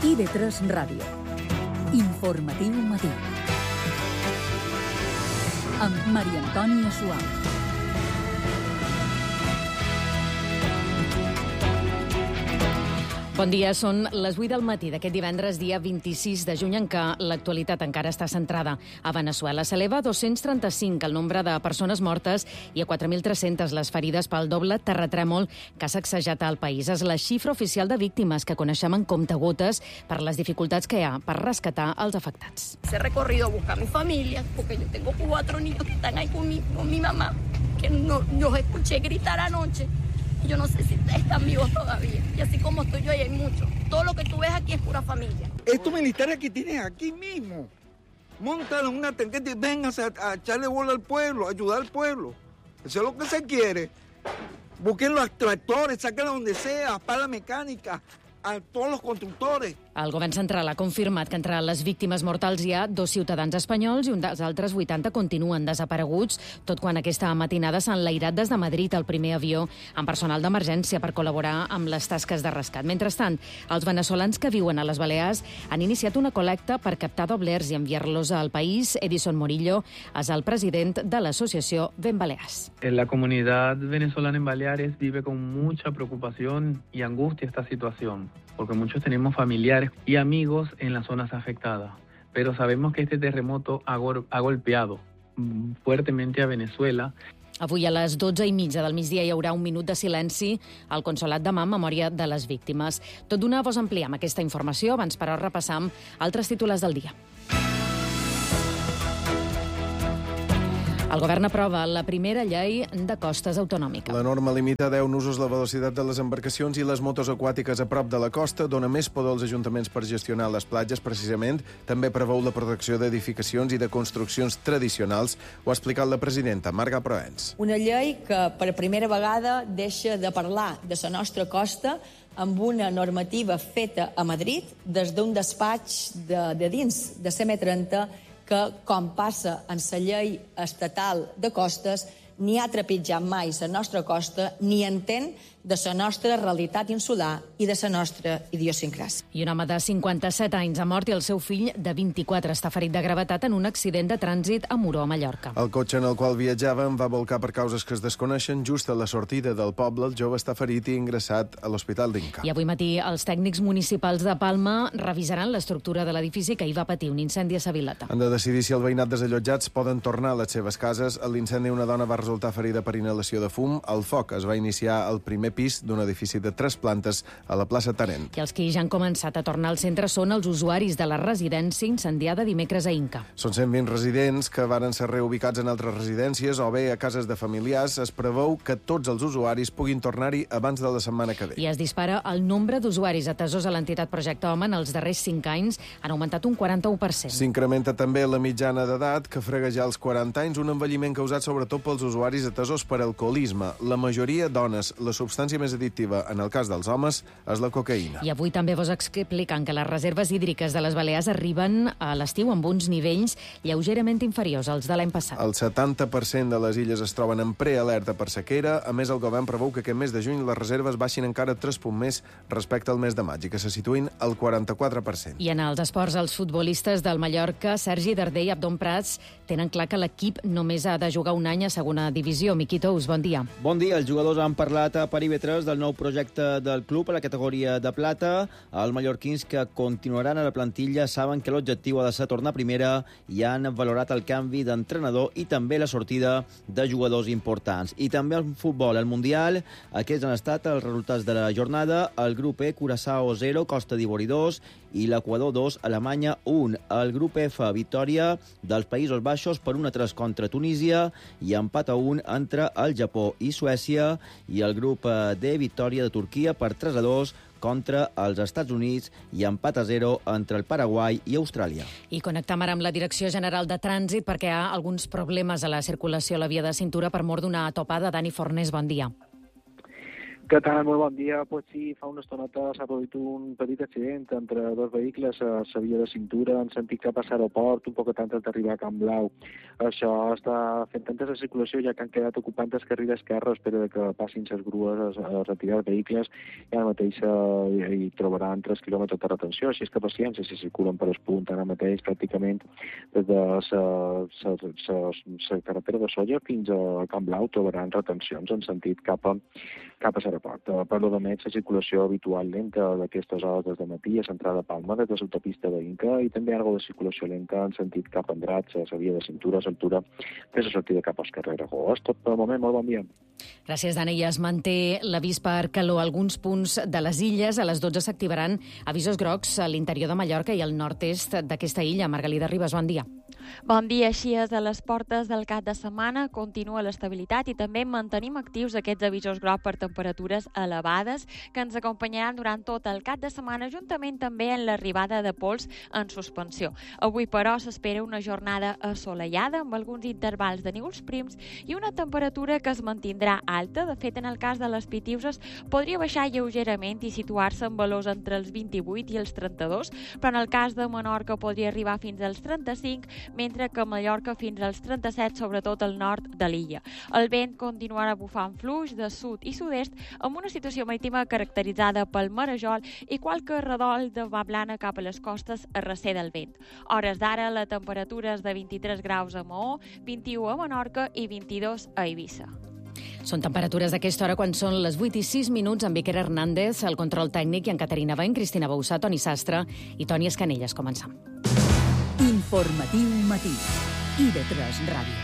IB3 Ràdio. Informatiu matí. Amb Maria Antònia Suau. Bon dia, són les 8 del matí d'aquest divendres, dia 26 de juny, en què l'actualitat encara està centrada a Veneçuela. S'eleva a 235 el nombre de persones mortes i a 4.300 les ferides pel doble terratrèmol que ha sacsejat al país. És la xifra oficial de víctimes que coneixem en comptagotes per les dificultats que hi ha per rescatar els afectats. He recorrido a buscar a mi familia, porque yo tengo 4 niños que están ahí con mi mamá, que no, los escuché gritar anoche. Yo no sé si están vivos todavía. Y así como estoy yo, ahí hay muchos. Todo lo que tú ves aquí es pura familia. Estos militares que tienes aquí mismo, montan una tanqueta y vénganse a echarle bola al pueblo, a ayudar al pueblo. Eso es lo que se quiere. Busquen los tractores, saquen donde sea, para mecánica, a todos los constructores. El govern central ha confirmat que entre les víctimes mortals hi ha 2 ciutadans espanyols i un dels altres 80 continuen desapareguts, tot quan aquesta matinada s'ha enlairat des de Madrid el primer avió amb personal d'emergència per col·laborar amb les tasques de rescat. Mentrestant, els veneçolans que viuen a les Balears han iniciat una col·lecta per captar doblers i enviar-los al país. Edison Morillo és el president de l'associació Ben Balears. La comunidad venezolana en Baleares vive con mucha preocupación y angustia esta situación, porque muchos tenemos familiares y amigos en las zonas afectadas, pero sabemos que este terremoto ha golpeado fuertemente a Venezuela. Avui a les 12:30 del migdia hi haurà un minut de silenci al Consolat de Mà en memòria de les víctimes. Tot d'una vos ampliem aquesta informació, abans però repassam altres titulars del dia. El govern aprova la primera llei de costes autonòmica. La norma limita a 10 nusos la velocitat de les embarcacions i les motos aquàtiques a prop de la costa, dona més poder als ajuntaments per gestionar les platges, precisament. També preveu la protecció d'edificacions i de construccions tradicionals. Ho ha explicat la presidenta, Marga Proens. Una llei que per primera vegada deixa de parlar de la nostra costa amb una normativa feta a Madrid des d'un despatx de dins de CM30 que, com passa en la llei estatal de costes, ni ha trepitjat mai la nostra costa ni entén de la nostra realitat insular i de la nostra idiosincràsia. I un home de 57 anys ha mort i el seu fill de 24 està ferit de gravetat en un accident de trànsit a Moró, a Mallorca. El cotxe en el qual viatjaven va volcar per causes que es desconeixen. Just a la sortida del poble, el jove està ferit i ingressat a l'Hospital d'Inca. I avui matí els tècnics municipals de Palma revisaran l'estructura de l'edifici que hi va patir un incendi a Savilata. Han de decidir si el veïnat desallotjats poden tornar a les seves cases. A l'incendi una dona va resultar ferida per inhalació de fum. El foc es va iniciar al primer pis d'un edifici de 3 plantes a la plaça Tarent. I els que ja han començat a tornar al centre són els usuaris de la residència incendiada dimecres a Inca. Són 120 residents que varen ser reubicats en altres residències o bé a cases de familiars. Es preveu que tots els usuaris puguin tornar-hi abans de la setmana que ve. I es dispara el nombre d'usuaris atesos a l'entitat Projecte Home en els darrers 5 anys. Han augmentat un 41%. S'incrementa també la mitjana d'edat, que frega ja els 40 anys, un envelliment causat sobretot pels usuaris atesos per alcoholisme. La majoria dones. La substància més addictiva en el cas dels homes és la cocaïna. I avui també vos expliquen que les reserves hídriques de les Balears arriben a l'estiu amb uns nivells lleugerament inferiors als de l'any passat. El 70% de les illes es troben en prealerta per sequera. A més, el govern preveu que aquest mes de juny les reserves baixin encara 3 punts més respecte al mes de maig i que se situïn al 44%. I en els esports, els futbolistes del Mallorca, Sergi Darder i Abdon Prats, tenen clar que l'equip només ha de jugar un any a segona divisió. Miqui Tous, bon dia. Bon dia. Els jugadors han parlat per IB3 del nou projecte del club a la categoria de plata. Els mallorquins que continuaran a la plantilla saben que l'objectiu ha de ser tornar a primera i han valorat el canvi d'entrenador i també la sortida de jugadors importants. I també el futbol, el Mundial. Aquests han estat els resultats de la jornada. El grup E, Curaçao 0, Costa d'Ivori 2 i l'Equador 2, Alemanya 1. El grup F, victòria dels Països Baixos per 1-3 contra Tunísia i empat a 1 entre el Japó i Suècia. I el grup D, victòria de Turquia per 3-2 contra els Estats Units i empat a 0 entre el Paraguai i Austràlia. I connectam ara amb la Direcció General de Trànsit perquè hi ha alguns problemes a la circulació a la via de cintura per mort d'una topada. Dani Fornés, bon dia. Què tal? Molt bon dia. Pues sí, fa una estoneta s'ha produït un petit accident entre dos vehicles a la via de cintura en sentit cap a l'aeroport, un poc antes d'arribar a Can Blau. Això està fent tantes de circulació ja que han quedat ocupant el carril esquerre, espera que passin les grues a retirar els vehicles i ara mateix hi trobaran 3 quilòmetres de retenció, així és que paciència, si circulen per el punt ara mateix pràcticament des de la carretera de Sóller fins a Can Blau trobaran retencions en sentit cap a l'aeroport. Per lo demés, la circulació habitual lenta d'aquestes hores des de matí a l'entrada de Palma, des de l'autopista d'Inca, i també algo de circulació lenta en sentit cap a Andratx, a la via de cintura, a l'altura de la sortida cap als carrers Aragó. És tot pel moment, molt bon dia. Gràcies, Dani. I es manté l'avís per calor a alguns punts de les illes. A les 12 s'activaran avisos grocs a l'interior de Mallorca i al nord-est d'aquesta illa. Margalida Ribas, bon dia. Bon dia. Així és, a les portes del cap de setmana continua l'estabilitat i també mantenim actius aquests avisos grocs per temperatures elevades que ens acompanyaran durant tot el cap de setmana, juntament també en l'arribada de pols en suspensió. Avui, però, s'espera una jornada assolellada amb alguns intervals de núvols prims i una temperatura que es mantindrà alta. De fet, en el cas de les Pitiuses podria baixar lleugerament i situar-se en valors entre els 28 i els 32, però en el cas de Menorca podria arribar fins als 35, mentre que a Mallorca fins als 37, sobretot al nord de l'illa. El vent continuarà bufant fluix de sud i sud-est amb una situació marítima caracteritzada pel marejol i qualque redol de mà blana cap a les costes a recer del vent. Hores d'ara, la temperatura és de 23 graus a Maó, 21 a Menorca i 22 a Eivissa. Són temperatures d'aquesta hora quan són les 8 i 6 minuts amb Iker Hernández, el control tècnic, i en Caterina Ben, Cristina Boussà, Toni Sastre i Toni Escanelles. Comencem. Informatiu matí. IB3 Ràdio.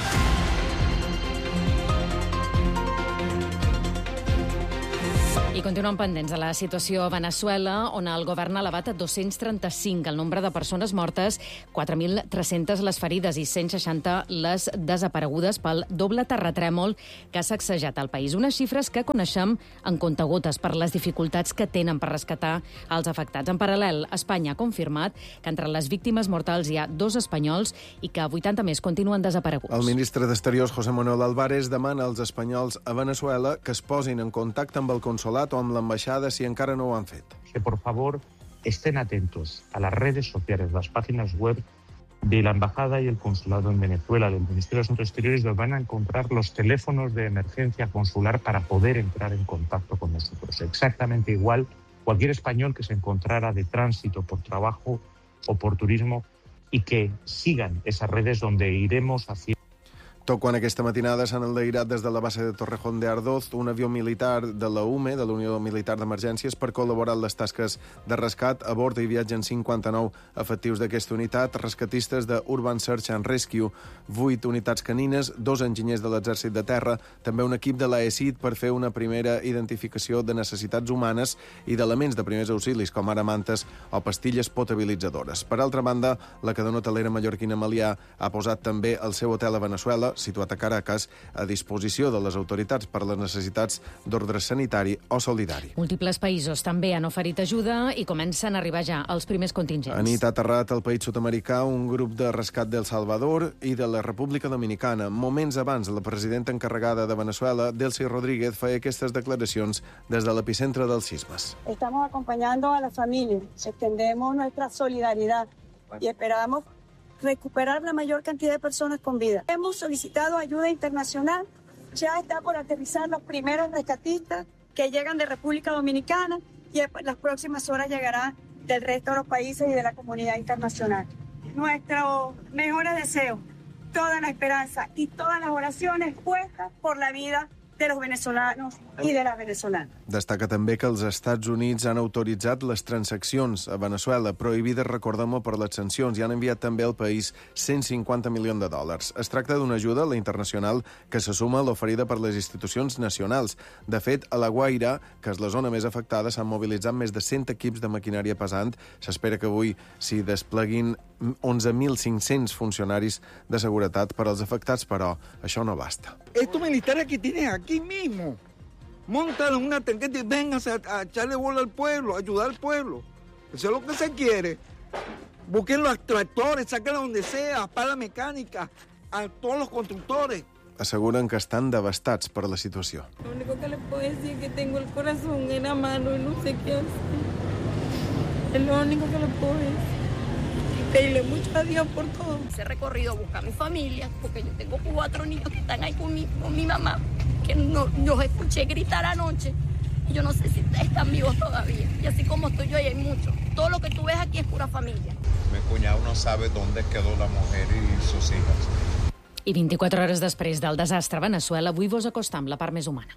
I continuem pendents de la situació a Veneçuela, on el govern ha elevat a 235 el nombre de persones mortes, 4.300 les ferides i 160 les desaparegudes pel doble terratrèmol que ha sacsejat el país. Unes xifres que coneixem en comptagotes per les dificultats que tenen per rescatar els afectats. En paral·lel, Espanya ha confirmat que entre les víctimes mortals hi ha 2 espanyols i que 80 més continuen desapareguts. El ministre d'Exteriors, José Manuel Álvarez, demana als espanyols a Veneçuela que es posin en contacte amb el consolat o amb l'ambaixada si encara no ho han fet. Que por favor estén atentos a las redes sociales, las páginas web de la embajada y el consulado en Venezuela, del Ministerio de Asuntos Exteriores, donde van a encontrar los teléfonos de emergencia consular para poder entrar en contacto con nosotros. Exactamente igual, cualquier español que se encontrara de tránsito por trabajo o por turismo y que sigan esas redes donde iremos haciendo. Tot quan aquesta matinada s'han enlairat des de la base de Torrejón de Ardoz un avió militar de la UME, de la Unió Militar d'Emergències, per col·laborar en les tasques de rescat. A bord hi viatgen 59 efectius d'aquesta unitat, rescatistes de Urban Search and Rescue, 8 unitats canines, 2 enginyers de l'Exèrcit de Terra, també un equip de l'AECID per fer una primera identificació de necessitats humanes i d'elements de primers auxilis, com ara mantes o pastilles potabilitzadores. Per altra banda, la cadena hotelera mallorquina Melià ha posat també el seu hotel a Veneçuela, situat a Caracas, a disposició de les autoritats per les necessitats d'ordre sanitari o solidari. Múltiples països també han oferit ajuda i comencen a arribar ja els primers contingents. A nit ha aterrat al país sud-americà un grup de rescat d'El Salvador i de la República Dominicana. Moments abans, la presidenta encarregada de Veneçuela, Delcy Rodríguez, feia aquestes declaracions des de l'epicentre dels sismes. Estamos acompañando a la familia, extendemos nuestra solidaridad y esperamos recuperar la mayor cantidad de personas con vida. Hemos solicitado ayuda internacional, ya está por aterrizar los primeros rescatistas que llegan de República Dominicana y en las próximas horas llegarán del resto de los países y de la comunidad internacional. Nuestro mejor deseo, toda la esperanza y todas las oraciones puestas por la vida de los venezolanos i de les venezolanes. Destaca també que els Estats Units han autoritzat les transaccions a Veneçuela, prohibides, recordem-ho, per les sancions, i han enviat també al país 150 milions de dòlars. Es tracta d'una ajuda, la internacional, que se suma a l'oferida per les institucions nacionals. De fet, a La Guaira, que és la zona més afectada, s'han mobilitzat més de 100 equips de maquinària pesant. S'espera que avui s'hi despleguin 11.500 funcionaris de seguretat per als afectats, però això no basta. Estos militares que tienes aquí mismo, montan una tanqueta y vengan a echarle bola al pueblo, a ayudar al pueblo. Eso es lo que se quiere. Busquen los tractores, sáquenlos donde sea, para la mecánica, a todos los constructores. asseguren que estan devastats per la situació. Lo único que le puedo decir es que tengo el corazón en la mano y no sé qué hacer. Es lo único que le puedo decir. Pedirle mucho a Dios por todo. Ese recorrido a buscar a mi familia, porque yo tengo 4 niños que están ahí con mi mamá, que no, yo escuché gritar anoche y yo no sé si están vivos todavía. Y así como estoy yo, ahí hay muchos. Todo lo que tú ves aquí es pura familia. Mi cuñado no sabe dónde quedó la mujer y sus hijas. I 24 hores després del desastre a Veneçuela, avui vos acostam la part més humana.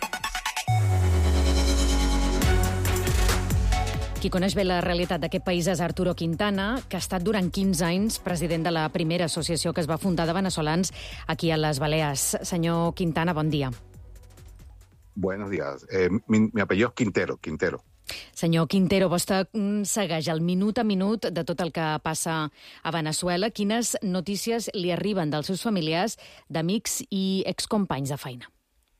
Qui coneix bé la realitat d'aquest país és Arturo Quintana, que ha estat durant 15 anys president de la primera associació que es va fundar de veneçolans aquí a les Balears. Senyor Quintana, bon dia. Buenos días. Mi apellido es Quintero. Senyor Quintero, vostè segueix el minut a minut de tot el que passa a Veneçuela. Quines notícies li arriben dels seus familiars, d'amics i excompanys de feina?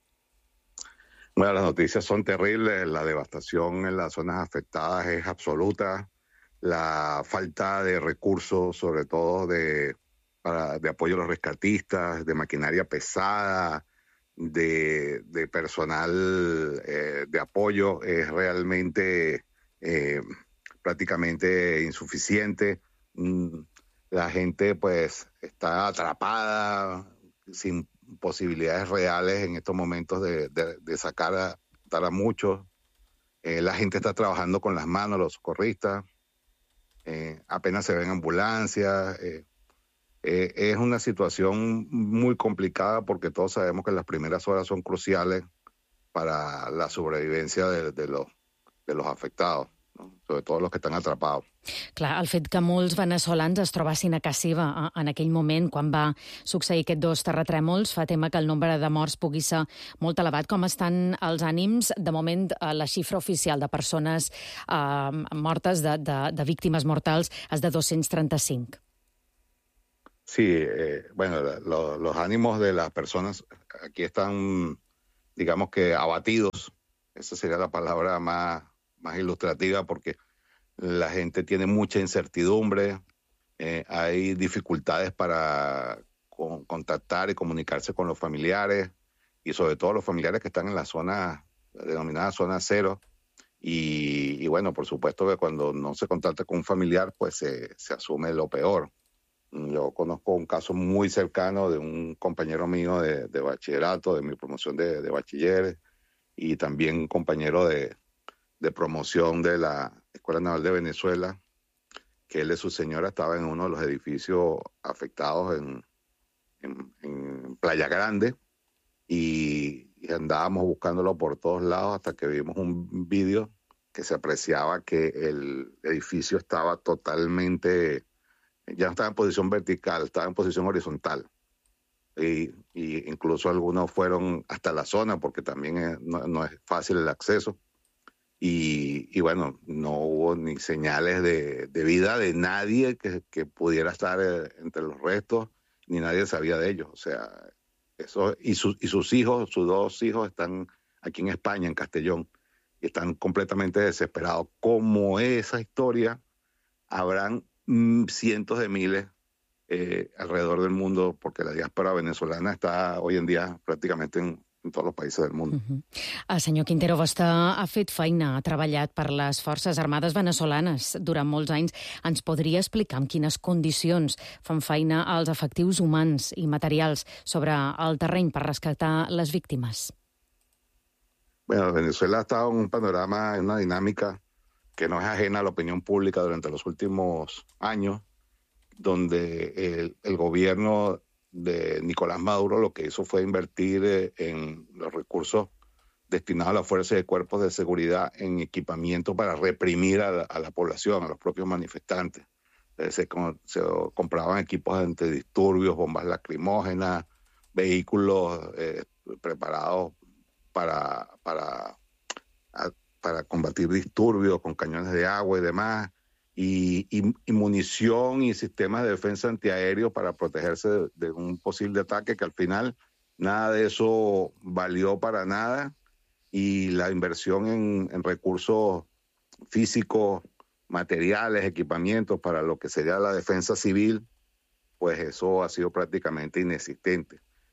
Bueno, las noticias son terribles, la devastación en las zonas afectadas es absoluta, la falta de recursos, sobre todo de apoyo a los rescatistas, de maquinaria pesada, de personal de apoyo es realmente prácticamente insuficiente. La gente pues está atrapada sin posibilidades reales en estos momentos de sacar a muchos. La gente está trabajando con las manos, los socorristas. Apenas se ven ambulancias. Es una situación muy complicada porque todos sabemos que las primeras horas son cruciales para la sobrevivencia de los afectados, no? Sobre todo los que estan atrapados. Clar, el fet que molts veneçolans es trobassin a casa seva en aquell moment, quan va succeir aquests 2 terratrèmols, fa tema que el nombre de morts pugui ser molt elevat. Com estan els ànims? De moment, la xifra oficial de persones mortes, de víctimes mortals, és de 235. Sí, bueno, los ánimos de las personas aquí están, digamos que abatidos. Esa sería la palabra más ilustrativa porque la gente tiene mucha incertidumbre, hay dificultades para contactar y comunicarse con los familiares y sobre todo los familiares que están en la zona denominada zona cero. Y bueno, por supuesto que cuando no se contacta con un familiar, pues se asume lo peor. Yo conozco un caso muy cercano de un compañero mío de bachillerato, de mi promoción de bachiller, y también un compañero de promoción de la Escuela Naval de Venezuela, que él y su señora estaban en uno de los edificios afectados en Playa Grande y andábamos buscándolo por todos lados hasta que vimos un vídeo que se apreciaba que el edificio estaba totalmente, ya no estaba en posición vertical, estaba en posición horizontal. Y incluso algunos fueron hasta la zona porque también no es fácil el acceso. Y bueno, no hubo ni señales de vida de nadie que pudiera estar entre los restos, ni nadie sabía de ellos. O sea, eso y sus hijos, sus 2 hijos están aquí en España, en Castellón, y están completamente desesperados. Como esa historia, habrán cientos de miles alrededor del mundo, porque la diáspora venezolana está hoy en día prácticamente en todos los países del mundo. Senyor Quintero, vostè ha fet feina, ha treballat per les Forces Armades venezolanes durant molts anys. Ens podria explicar en quines condicions fan feina els efectius humans i materials sobre el terreny per rescatar les víctimes? Bueno, Venezuela ha estado en un panorama, en una dinámica que no es ajena a la opinión pública durante los últimos años, donde el gobierno de Nicolás Maduro lo que hizo fue invertir en los recursos destinados a las fuerzas y cuerpos de seguridad en equipamiento para reprimir a la población, a los propios manifestantes. Se compraban equipos antidisturbios, bombas lacrimógenas, vehículos preparados para combatir disturbios con cañones de agua y demás. Y munición y sistemas de defensa antiaéreo para protegerse de un posible ataque, que al final nada de eso valió para nada, y la inversión en recursos físicos, materiales, equipamientos para lo que sería la defensa civil, pues eso ha sido prácticamente inexistente.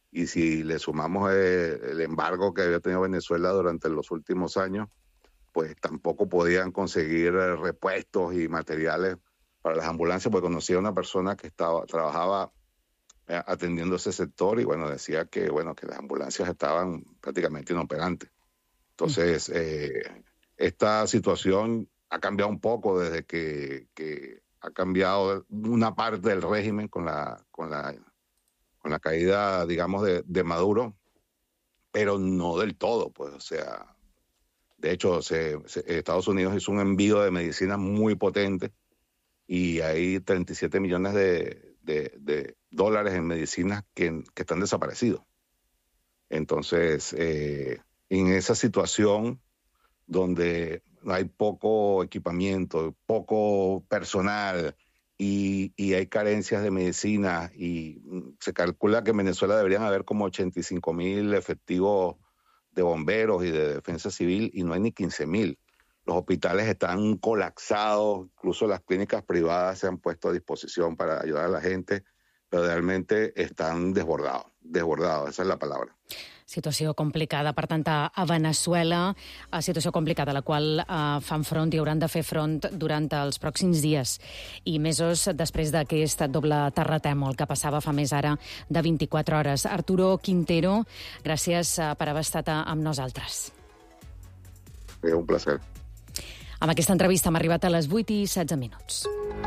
y si le sumamos el embargo que había tenido Venezuela durante los últimos años, pues tampoco podían conseguir repuestos y materiales para las ambulancias, porque conocí a una persona que trabajaba atendiendo ese sector y bueno, decía que las ambulancias estaban prácticamente inoperantes. Entonces, esta situación ha cambiado un poco desde que ha cambiado una parte del régimen con la caída, digamos, de Maduro, pero no del todo, pues, o sea, de hecho, Estados Unidos hizo un envío de medicinas muy potente y hay 37 millones de dólares en medicinas que están desaparecidos. Entonces, en esa situación donde hay poco equipamiento, poco personal y hay carencias de medicina, y se calcula que en Venezuela deberían haber como 85,000 efectivos de bomberos y de defensa civil y no hay ni 15,000. Los hospitales están colapsados, incluso las clínicas privadas se han puesto a disposición para ayudar a la gente, pero realmente están desbordados, esa es la palabra. Situació complicada, per tant, a Venezuela, situació complicada a la qual fan front i hauran de fer front durant els pròxims dies i mesos després d'aquest doble terratrèmol que passava fa més ara de 24 hores. Arturo Quintero, gràcies per haver estat amb nosaltres. Un placer. Amb aquesta entrevista hem arribat a les 8:16.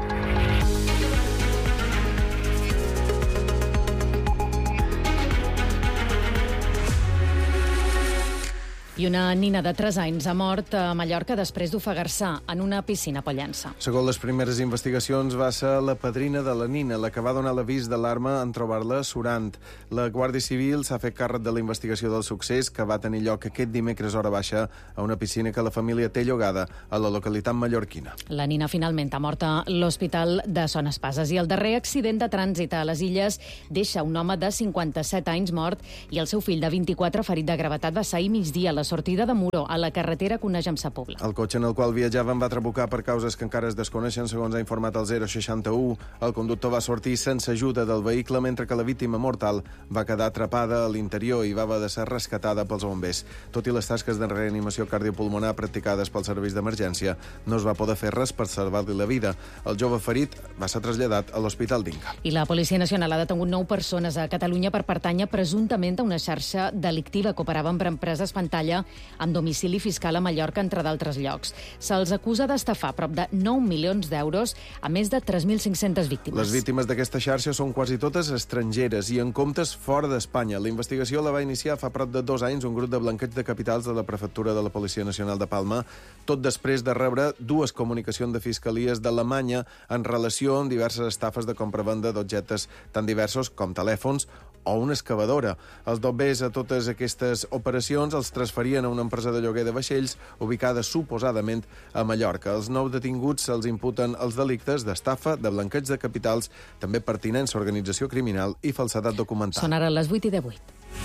I una nina de 3 anys ha mort a Mallorca després d'ofegar-se en una piscina a Pollença. Segons les primeres investigacions, va ser la padrina de la nina la que va donar l'avís d'alarma en trobar-la surant. La Guàrdia Civil s'ha fet càrrec de la investigació del succés que va tenir lloc aquest dimecres hora baixa a una piscina que la família té llogada a la localitat mallorquina. La nina finalment ha mort a l'Hospital de Son Espases i el darrer accident de trànsit a les Illes deixa un home de 57 anys mort i el seu fill de 24 ferit de gravetat va ser ahir migdia a la sortida de Muro, a la carretera que uneix amb Sa Pobla. El cotxe en el qual viatjaven va trabucar per causes que encara es desconeixen, segons ha informat el 061. El conductor va sortir sense ajuda del vehicle, mentre que la víctima mortal va quedar atrapada a l'interior i va haver de ser rescatada pels bombers. Tot i les tasques de reanimació cardiopulmonar practicades pels serveis d'emergència, no es va poder fer res per salvar-li la vida. El jove ferit va ser traslladat a l'Hospital d'Inca. I la Policia Nacional ha detengut 9 persones a Catalunya per pertànyer presumptament a una xarxa delictiva que operava amb empreses pantalla amb domicili fiscal a Mallorca, entre d'altres llocs. Se'ls acusa d'estafar prop de 9 milions d'euros a més de 3.500 víctimes. Les víctimes d'aquesta xarxa són quasi totes estrangeres i en comptes fora d'Espanya. La investigació la va iniciar fa prop de 2 anys un grup de blanqueig de capitals de la Prefectura de la Policia Nacional de Palma, tot després de rebre 2 comunicacions de fiscalies d'Alemanya en relació amb diverses estafes de compra-venda d'objectes tan diversos com telèfons o una excavadora. Els dobbers a totes aquestes operacions els transferien a una empresa de lloguer de vaixells ubicada suposadament a Mallorca. Els 9 detinguts se'ls imputen els delictes d'estafa, de blanqueig de capitals, també pertinença a organització criminal i falsedat documental. Són ara les 8:18.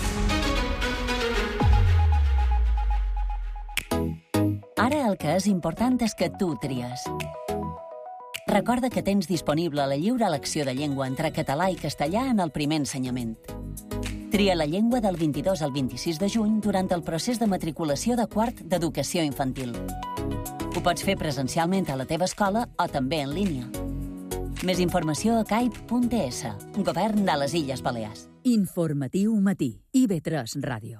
Ara el que és important és que tu tries. Recorda que tens disponible la lliure elecció de llengua entre català i castellà en el primer ensenyament. Tria la llengua del 22 al 26 de juny durant el procés de matriculació de quart d'educació infantil. Ho pots fer presencialment a la teva escola o també en línia. Més informació a caip.es, Govern de les Illes Balears. Informatiu matí, IB3 Ràdio.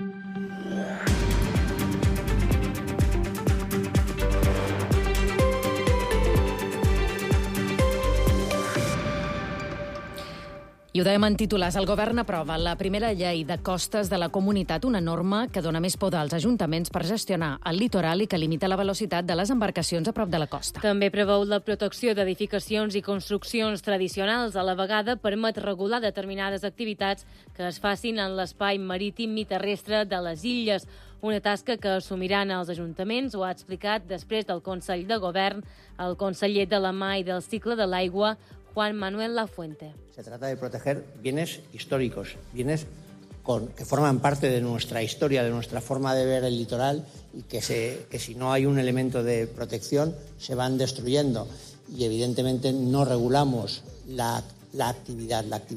I ho dèiem en titulars. El govern aprova la primera llei de costes de la comunitat, una norma que dona més poder als ajuntaments per gestionar el litoral i que limita la velocitat de les embarcacions a prop de la costa. També preveu la protecció d'edificacions i construccions tradicionals. A la vegada permet regular determinades activitats que es facin en l'espai marítim i terrestre de les illes. Una tasca que assumiran els ajuntaments, ho ha explicat després del Consell de Govern el conseller de la Mar i del Cicle de l'Aigua, Juan Manuel Lafuente. Se trata de proteger bienes históricos, bienes que forman parte de nuestra historia, de nuestra forma de ver el litoral y que si no hay un elemento de protección se van destruyendo. Y evidentemente no regulamos la actividad. La actividad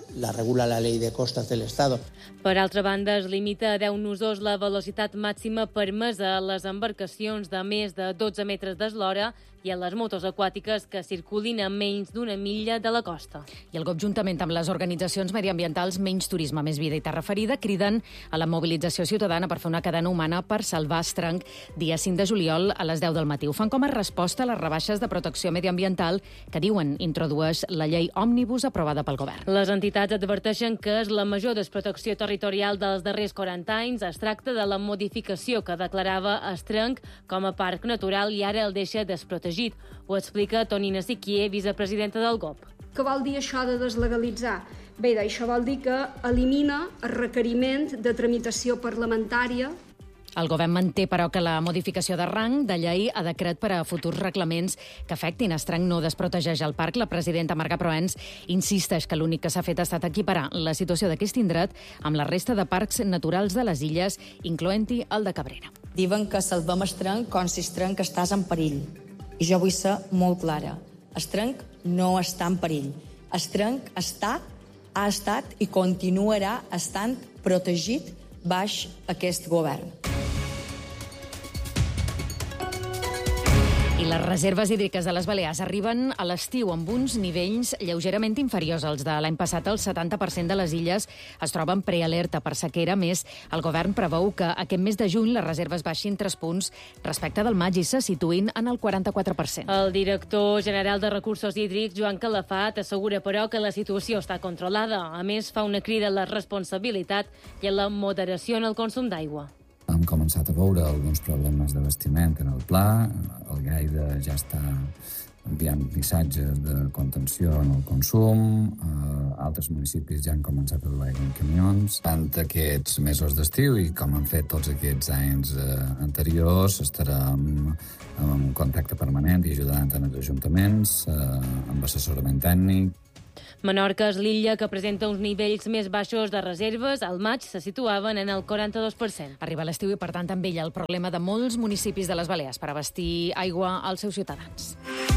la regula la Ley de Costas del Estado. Per altra banda, es limita a 10 nusos la velocitat màxima permesa a les embarcacions de més de 12 metres d'eslora i a les motos aquàtiques que circulin a menys d'1 milla de la costa. I el GOP, juntament amb les organitzacions mediambientals Menys Turisme, Més Vida i Terra Ferida, criden a la mobilització ciutadana per fer una cadena humana per salvar Estrenc dia 5 de juliol a les 10 del matí. Ho fan com a resposta a les rebaixes de protecció mediambiental que, diuen, introdueix la llei òmnibus aprovada pel govern. Les entitats adverteixen que és la major desprotecció territorial dels darrers 40 anys. Es tracta de la modificació que declarava Estrenc com a parc natural i ara el deixa desprotegit. Ho explica Tonina Siquier, vicepresidenta del GOP. Què vol dir això de deslegalitzar? Bé, això vol dir que elimina el requeriment de tramitació parlamentària. El govern manté, però, que la modificació de rang de llei a decret per a futurs reglaments que afectin Estrenc no desprotegeix el parc. La presidenta Marga Proens insisteix que l'únic que s'ha fet ha estat equiparar la situació d'aquest indret amb la resta de parcs naturals de les illes, incloent-hi el de Cabrera. Diuen que salvem Estrenc com si Estrenc estàs en perill. I jo vull ser molt clara. Estrenc no està en perill. Estrenc ha estat i continuarà estant protegit baix aquest govern. I les reserves hídriques de les Balears arriben a l'estiu amb uns nivells lleugerament inferiors als de l'any passat. El 70% de les illes es troben prealerta per sequera. Més, el govern preveu que aquest mes de juny les reserves baixin 3 punts respecte del maig i se situïn en el 44%. El director general de Recursos Hídrics, Joan Calafat, assegura, però, que la situació està controlada. A més, fa una crida a la responsabilitat i a la moderació en el consum d'aigua. Hem començat a veure alguns problemes d'abastiment en el pla. El Gaida ja està enviant missatges de contenció en el consum. Altres municipis ja han començat a dur aigua en camions. Tant aquests mesos d'estiu i com han fet tots aquests anys anteriors, estarem en contacte permanent i ajudant en els ajuntaments, amb assessorament tècnic. Menorca és l'illa que presenta uns nivells més baixos de reserves. Al maig se situaven en el 42%. Arriba l'estiu i, per tant, amb ella el problema de molts municipis de les Balears per abastir aigua als seus ciutadans.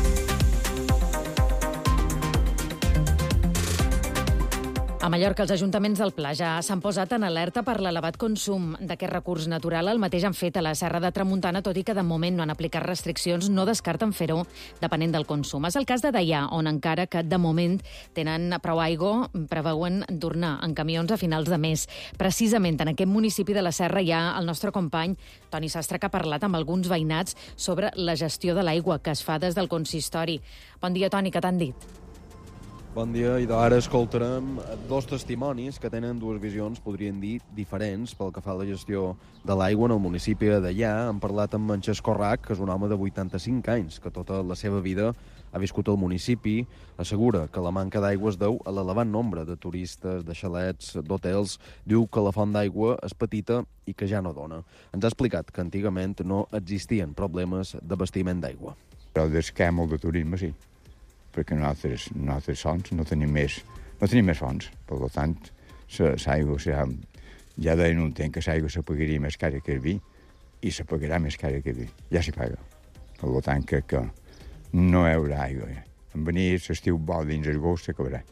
A Mallorca, els ajuntaments del Pla ja s'han posat en alerta per l'elevat consum d'aquest recurs natural. El mateix han fet a la Serra de Tramuntana, tot i que de moment no han aplicat restriccions, no descarten fer-ho depenent del consum. És el cas de Deià, on encara que de moment tenen prou aigua, preveuen tornar en camions a finals de mes. Precisament en aquest municipi de la Serra hi ha el nostre company Toni Sastre, que ha parlat amb alguns veïnats sobre la gestió de l'aigua que es fa des del consistori. Bon dia, Toni, què t'han dit? Bon dia, i d'ara escoltarem dos testimonis que tenen dues visions, podríem dir, diferents pel que fa a la gestió de l'aigua en el municipi de Deià. Hem parlat amb en Xesco Rac, que és un home de 85 anys, que tota la seva vida ha viscut al municipi. Assegura que la manca d'aigua es deu a l'elevat nombre de turistes, de xalets, d'hotels. Diu que la font d'aigua és petita i que ja no dona. Ens ha explicat que antigament no existien problemes d'abastiment d'aigua. Però des que hi ha molt de turisme, sí, perquè nosaltres sols no tenim més fonts. Per tant, l'aigua ja deien un temps que l'aigua se pagaria més cara que el vi i se pagarà més cara que el vi. Ja s'hi paga. Per tant, que no hi haurà aigua. En venir l'estiu bo dins l'agost s'acabarà.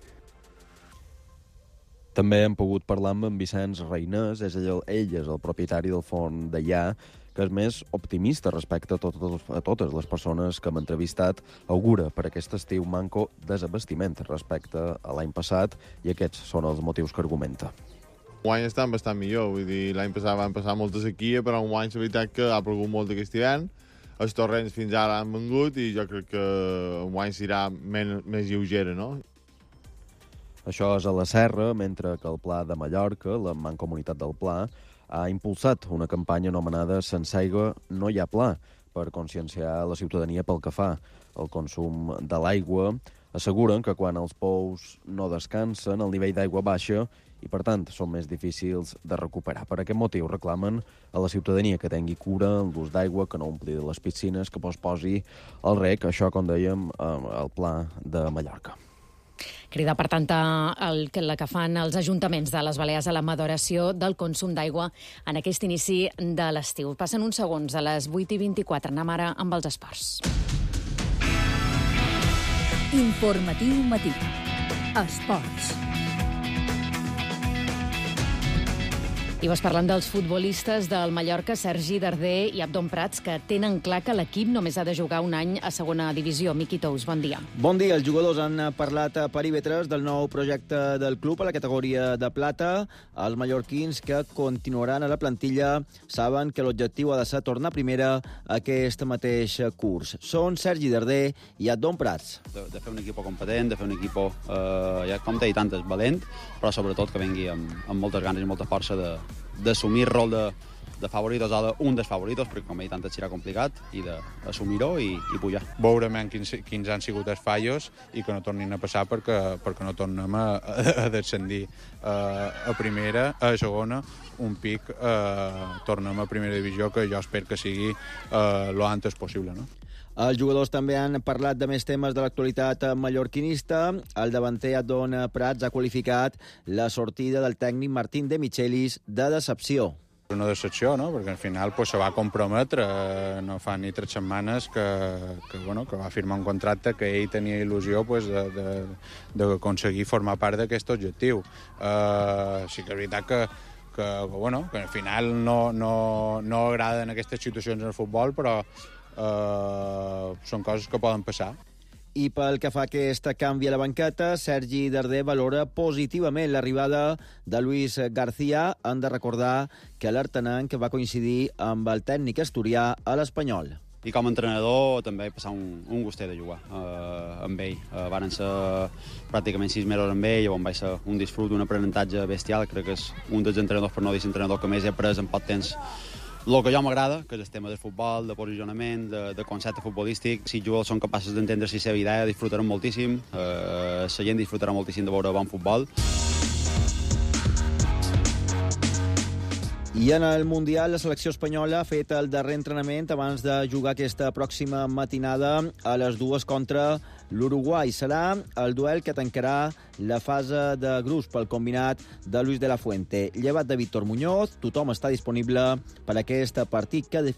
També hem pogut parlar amb en Vicenç Reinés, ell és el propietari del forn Deià, que és més optimista respecte a totes les persones que hem entrevistat. Augura per aquest estiu manco desabastiment respecte a l'any passat, i aquests són els motius que argumenta. L'any està bastant millor, vull dir, l'any passat van passar molta sequia, però un any la veritat que ha plogut molt aquest hivern. Els torrents fins ara han vengut i jo crec que un any serà més lleugera, no? Això és a la Serra, mentre que el Pla de Mallorca, la Mancomunitat del Pla, ha impulsat una campanya anomenada Sense aigua no hi ha pla, per conscienciar la ciutadania pel que fa al consum de l'aigua. Asseguren que quan els pous no descansen, el nivell d'aigua baixa i, per tant, són més difícils de recuperar. Per aquest motiu reclamen a la ciutadania que tingui cura en l'ús d'aigua, que no ompli les piscines, que posposi el rec, això, com dèiem, al Pla de Mallorca. Crida, per tant, la que fan els ajuntaments de les Balears a la moderació del consum d'aigua en aquest inici de l'estiu. Passen uns segons a les 8:24. Anem ara amb els esports. Informatiu matí. Esports. I vas parlant dels futbolistes del Mallorca, Sergi Darder i Abdon Prats, que tenen clar que l'equip només ha de jugar un any a segona divisió. Miqui Tous, bon dia. Bon dia. Els jugadors han parlat per IB3 del nou projecte del club a la categoria de plata. Els mallorquins que continuaran a la plantilla saben que l'objectiu ha de ser tornar a primera aquest mateix curs. Són Sergi Darder i Abdon Prats. De fer un equip competent, de fer un equip, ja com t'he dit antes, valent, però sobretot que vengui amb moltes ganes i molta força d'assumir el rol de favoritos o d'un dels favoritos, perquè com he dit antes serà complicat, i d'assumir-ho i pujar. Veurem quins han sigut els fallos i que no tornin a passar perquè no tornem a descendir a primera, a segona, un pic, tornem a primera divisió, que jo espero que sigui lo antes possible, no? Els jugadors també han parlat de més temes de l'actualitat mallorquinista. El davanter Abdon Prats ha qualificat la sortida del tècnic Martín de Michelis de decepció. Una decepció, no? Perquè al final se va comprometre, no fa ni 3 setmanes que va firmar un contracte que ell tenia il·lusió d'aconseguir formar part d'aquest objectiu. Sí que és veritat que al final no agraden aquestes situacions en el futbol, però són coses que poden passar. I pel que fa a aquest canvi a la banqueta, Sergi Darder valora positivament l'arribada de Luis García. Han de recordar que l'Artenanc va coincidir amb el tècnic asturià a l'Espanyol. I com a entrenador també he passat un gustet de jugar amb ell. Varen ser pràcticament 6 mesos amb ell, on vaig ser un disfrut, un aprenentatge bestial. Crec que és un dels entrenadors, per no dir entrenador, que més he après en poc temps el que jo m'agrada, que és el tema del futbol, de posicionament, de concepte futbolístic. Si els jugadors són capaços d'entendre la seva idea, disfrutaran moltíssim, la gent disfrutarà moltíssim de veure bon futbol. I en el Mundial, la selecció espanyola ha fet el darrer entrenament abans de jugar aquesta pròxima matinada a les 2 contra l'Uruguai. Serà el duel que tancarà la fase de grups pel combinat de Luis de la Fuente. Llevat de Víctor Muñoz, tothom està disponible per aquest partit que